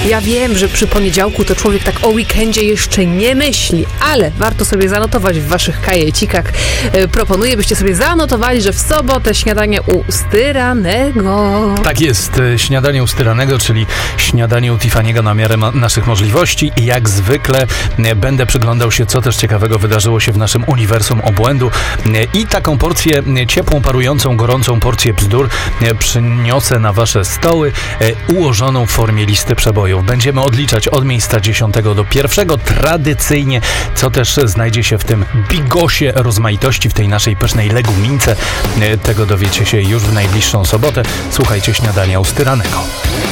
Ja wiem, że przy poniedziałku to człowiek tak o weekendzie jeszcze nie myśli, ale warto sobie zanotować w waszych kajecikach. Proponuję, byście sobie zanotowali, że w sobotę śniadanie u Styranego. Tak jest, śniadanie u Styranego, czyli śniadanie u Tiffany'ego na miarę naszych możliwości i jak zwykle będę przyglądał się, co też ciekawego wydarzyło się w naszym uniwersum obłędu i taką porcję ciepłą, parującą, gorącą porcję bzdur przyniosę na wasze stoły, ułożoną w formie listy przebojów. Będziemy odliczać od miejsca 10 do 1, tradycyjnie, co też znajdzie się w tym bigosie rozmaitości, w tej naszej pysznej legumince. Tego dowiecie się już w najbliższą sobotę. Słuchajcie śniadania u Styranego.